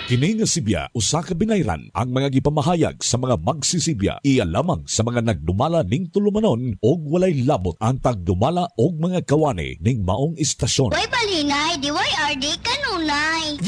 Kini nga Sibya usa ka binayran ang mga gipamahayag sa mga magsisibya iya lamang sa mga nagdumala ning tulumanon og walay labot ang tagdumala og mga kawani ning maong istasyon. Way balinay, DYRD kanunay.